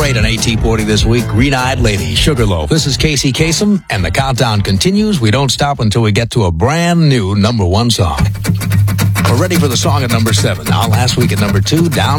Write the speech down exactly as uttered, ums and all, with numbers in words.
number eight on A T forty this week, Green-Eyed Lady, Sugarloaf. This is Casey Kasem, and the countdown continues. We don't stop until we get to a brand new number one song. We're ready for the song at number seven. Now, last week at number two, down